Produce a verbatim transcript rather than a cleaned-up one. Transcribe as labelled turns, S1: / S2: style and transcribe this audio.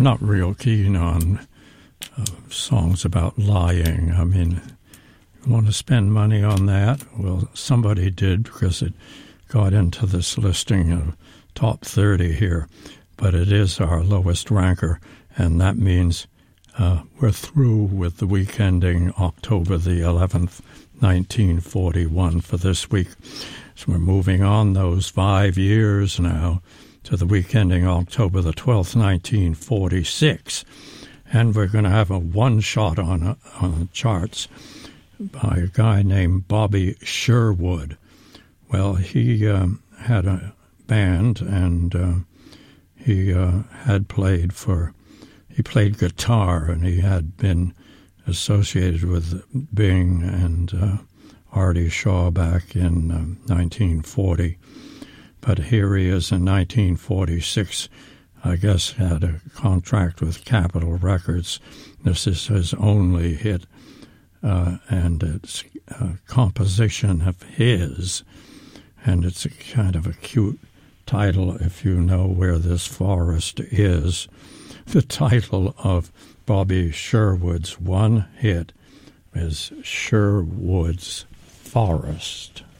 S1: not real keen on uh, songs about lying. I mean, you want to spend money on that? Well, somebody did because it got into this listing of top thirty here. But it is our lowest ranker, and that means uh, we're through with the week ending October the eleventh, nineteen forty-one for this week. So we're moving on those five years now to the week ending October the twelfth, nineteen forty-six. And we're going to have a one-shot on, uh, on the charts by a guy named Bobby Sherwood. Well, he um, had a band, and uh, he uh, had played for, he played guitar, and he had been associated with Bing and uh, Artie Shaw back in um, nineteen forty. But here he is in nineteen forty-six, I guess had a contract with Capitol Records. This is his only hit, uh, and it's a composition of his, and it's a kind of a cute title if you know where this forest is. The title of Bobby Sherwood's one hit is Sherwood's Forest.